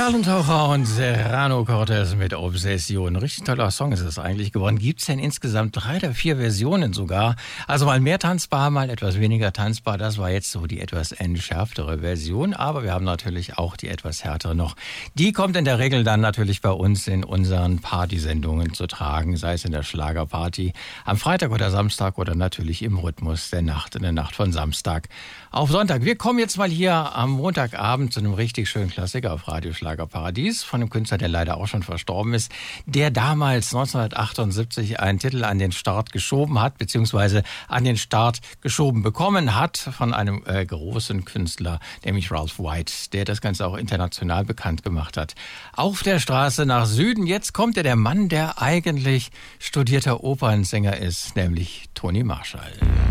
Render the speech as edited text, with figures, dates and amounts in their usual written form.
Carlton Taucher und Serrano Cortez mit Obsession. Richtig toller Song ist es eigentlich geworden. Gibt's denn insgesamt 3 oder 4 Versionen sogar? Also mal mehr tanzbar, mal etwas weniger tanzbar. Das war jetzt so die etwas entschärftere Version. Aber wir haben natürlich auch die etwas härtere noch. Die kommt in der Regel dann natürlich bei uns in unseren Partysendungen zu tragen. Sei es in der Schlagerparty am Freitag oder Samstag oder natürlich im Rhythmus der Nacht, in der Nacht von Samstag auf Sonntag. Wir kommen jetzt mal hier am Montagabend zu einem richtig schönen Klassiker auf Radio Schlagerparadies von einem Künstler, der leider auch schon verstorben ist, der damals 1978 einen Titel an den Start geschoben hat, beziehungsweise an den Start geschoben bekommen hat von einem großen Künstler, nämlich Ralph White, der das Ganze auch international bekannt gemacht hat. Auf der Straße nach Süden, jetzt kommt der Mann, der eigentlich studierter Opernsänger ist, nämlich Tony Marshall.